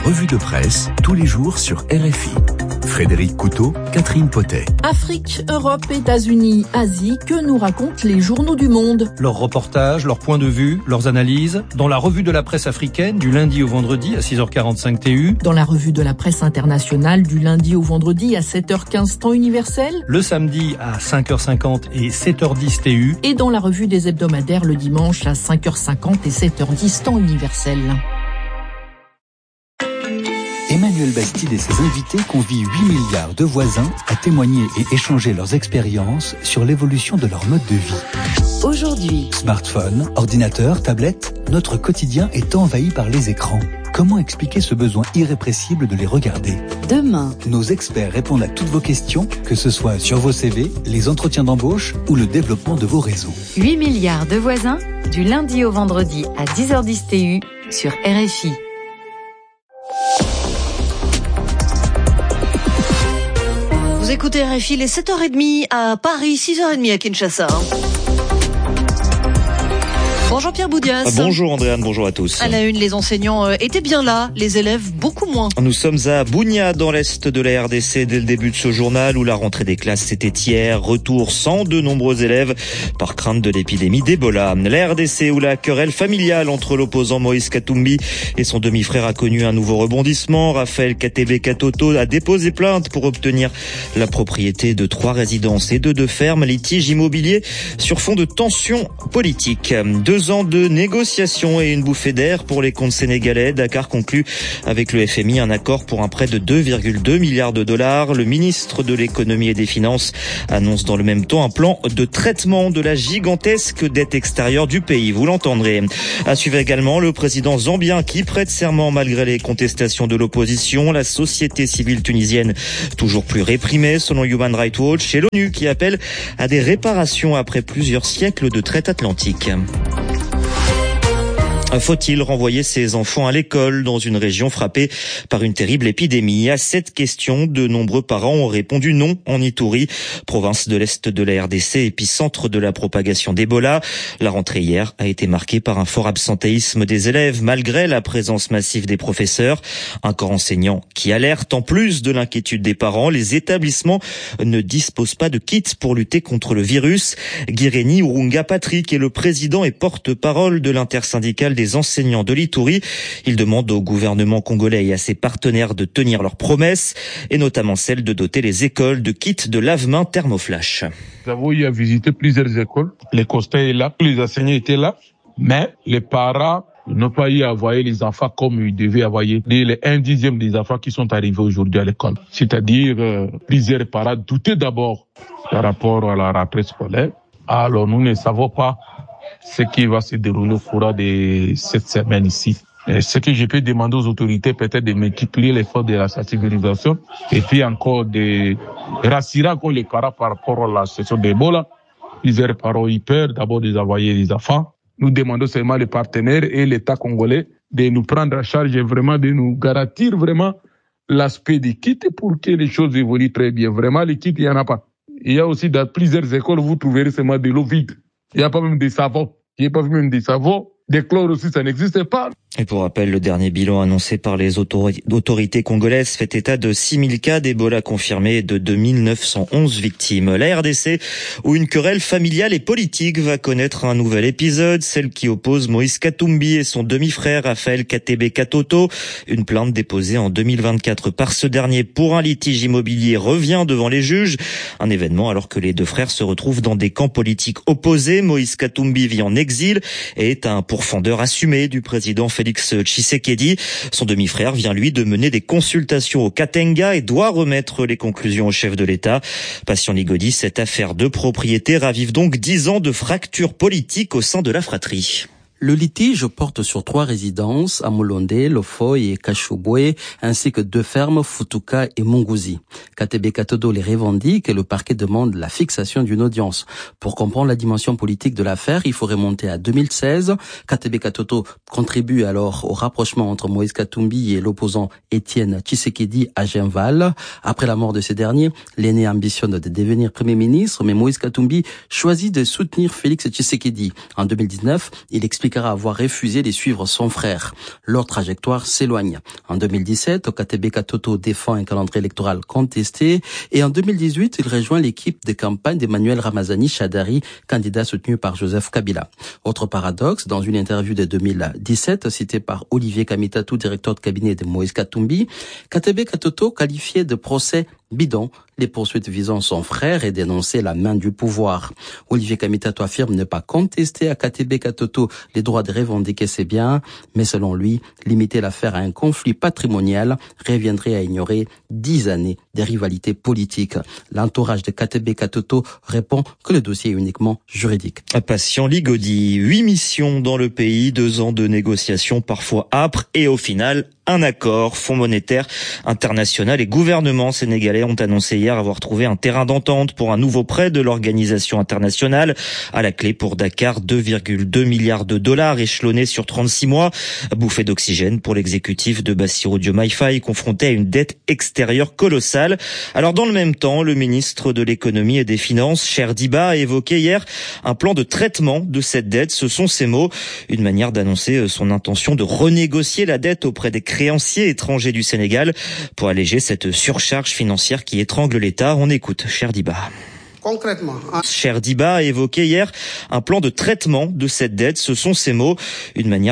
revue de presse, tous les jours sur RFI. Frédéric Couteau, Catherine Potet. Afrique, Europe, États-Unis, Asie, que nous racontent les journaux du monde? Leurs reportages, leurs points de vue, leurs analyses, dans la revue de la presse africaine du lundi au vendredi à 6h45 TU. Dans la revue de la presse internationale du lundi au vendredi à 7h15 temps universel. Le samedi à 5h50 et 7h10 TU. Et dans la revue des hebdomadaires le dimanche à 5h50 et 7h10 temps universel. Emmanuel Bastide et ses invités convient 8 milliards de voisins à témoigner et échanger leurs expériences sur l'évolution de leur mode de vie. Aujourd'hui, Smartphone, ordinateur, tablette, notre quotidien est envahi par les écrans. Comment expliquer ce besoin irrépressible de les regarder? demain, Nos experts répondent à toutes vos questions, que ce soit sur vos CV, les entretiens d'embauche ou le développement de vos réseaux. 8 milliards de voisins, du lundi au vendredi à 10h10 TU sur RFI. Vous écoutez RFI, il est 7h30 à Paris, 6h30 à Kinshasa. Bonjour Pierre Boudias. Bonjour Andréane, bonjour à tous. À la une, les enseignants étaient bien là, les élèves beaucoup moins. Nous sommes à Bunia, dans l'est de la RDC, dès le début de ce journal où la rentrée des classes c'était hier. Retour sans de nombreux élèves par crainte de l'épidémie d'Ebola. La RDC où la querelle familiale entre l'opposant Moïse Katumbi et son demi-frère a connu un nouveau rebondissement. Raphaël Katebe Katoto a déposé plainte pour obtenir la propriété de 3 résidences et de 2 fermes. Litige immobilier sur fond de tensions politiques. 2 ans de négociations et une bouffée d'air pour les comptes sénégalais. Dakar conclut avec le FMI un accord pour un prêt de 2,2 milliards de dollars. Le ministre de l'économie et des finances annonce dans le même temps un plan de traitement de la gigantesque dette extérieure du pays. Vous l'entendrez. À suivre également le président zambien qui prête serment malgré les contestations de l'opposition. La société civile tunisienne toujours plus réprimée selon Human Rights Watch et l'ONU qui appelle à des réparations après plusieurs siècles de traite atlantique. Faut-il renvoyer ses enfants à l'école dans une région frappée par une terrible épidémie? À cette question, de nombreux parents ont répondu non en Ituri, province de l'Est de la RDC, épicentre de la propagation d'Ebola. La rentrée hier a été marquée par un fort absentéisme des élèves, malgré la présence massive des professeurs. Un corps enseignant qui alerte. En plus de l'inquiétude des parents, les établissements ne disposent pas de kits pour lutter contre le virus. Guiréni Urunga Patrick est le président et porte-parole de l'intersyndicale des enseignants de l'Ituri. Il demande au gouvernement congolais et à ses partenaires de tenir leurs promesses, et notamment celle de doter les écoles de kits de lave-mains thermoflash. Nous avons eu à visiter plusieurs écoles. Les constats étaient là, les enseignants étaient là, mais les parents n'ont pas eu à envoyer les enfants comme ils devaient envoyer les 1/10 des enfants qui sont arrivés aujourd'hui à l'école. C'est-à-dire, plusieurs parents doutaient d'abord par rapport à la rentrée scolaire. Alors, nous ne savons pas ce qui va se dérouler au cours de cette semaine ici. Et ce que je peux demander aux autorités, peut-être de multiplier l'effort de la sensibilisation et puis encore de rassurer encore les parents par rapport à la situation d'Ebola. Plusieurs parents ont eu peur d'abord de envoyer les enfants. Nous demandons seulement les partenaires et l'État congolais de nous prendre en charge et vraiment de nous garantir vraiment l'aspect des kits pour que les choses évoluent très bien. Vraiment, les kits, il n'y en a pas. Il y a aussi dans plusieurs écoles, vous trouverez seulement de l'eau vide. Il n'y a pas même des savons. Il n'y a pas même des savons. Des chlores aussi, ça n'existe pas. Et pour rappel, le dernier bilan annoncé par les autorités congolaises fait état de 6000 cas d'Ebola confirmés et de 2911 victimes. La RDC, où une querelle familiale et politique va connaître un nouvel épisode, celle qui oppose Moïse Katumbi et son demi-frère Raphaël Katebe Katoto. Une plainte déposée en 2024 par ce dernier pour un litige immobilier revient devant les juges. Un événement alors que les 2 frères se retrouvent dans des camps politiques opposés. Moïse Katumbi vit en exil et est un pourfendeur assumé du président Félix Tshisekedi. Son demi-frère vient lui de mener des consultations au Katanga et doit remettre les conclusions au chef de l'État. Patient Ligodi, cette affaire de propriété ravive donc 10 ans de fractures politiques au sein de la fratrie. Le litige porte sur 3 résidences, à Molonde, Lofoy et Kachobwe, ainsi que 2 fermes, Futuka et Munguzi. Katebe Katoto les revendique et le parquet demande la fixation d'une audience. Pour comprendre la dimension politique de l'affaire, il faut remonter à 2016. Katebe Katoto contribue alors au rapprochement entre Moïse Katumbi et l'opposant Étienne Tshisekedi à Genval. Après la mort de ce dernier, l'aîné ambitionne de devenir Premier ministre, mais Moïse Katumbi choisit de soutenir Félix Tshisekedi. En 2019, il explique expliquera avoir refusé de suivre son frère. Leur trajectoire s'éloigne. En 2017, KTB Katoto défend un calendrier électoral contesté et en 2018, il rejoint l'équipe de campagne d'Emmanuel Ramazani Shadari, candidat soutenu par Joseph Kabila. Autre paradoxe, dans une interview de 2017 citée par Olivier Kamitatou, directeur de cabinet de Moïse Katumbi, KTB Katoto qualifiait de procès bidon les poursuites visant son frère et dénoncer la main du pouvoir. Olivier Kamitatou affirme ne pas contester à KTB Katoto les droits de revendiquer ses biens, mais selon lui, limiter l'affaire à un conflit patrimonial reviendrait à ignorer 10 années de rivalité politique. L'entourage de KTB Katoto répond que le dossier est uniquement juridique. Patient Ligodi, 8 missions dans le pays, 2 ans de négociations parfois âpres et au final, un accord. Fonds monétaire international et gouvernement sénégalais ont annoncé hier avoir trouvé un terrain d'entente pour un nouveau prêt de l'organisation internationale. À la clé pour Dakar, 2,2 milliards de dollars échelonnés sur 36 mois. Bouffée d'oxygène pour l'exécutif de Bassirou Diomaye Faye, confronté à une dette extérieure colossale. Alors dans le même temps, le ministre de l'économie et des finances, Cheikh Diba, a évoqué hier un plan de traitement de cette dette. Ce sont ses mots. Une manière d'annoncer son intention de renégocier la dette auprès des créanciers étrangers du Sénégal pour alléger cette surcharge financière qui étrangle l'État. On écoute Cheikh Diba. Concrètement, Cheikh Diba a évoqué hier un plan de traitement de cette dette. Ce sont ses mots. Une manière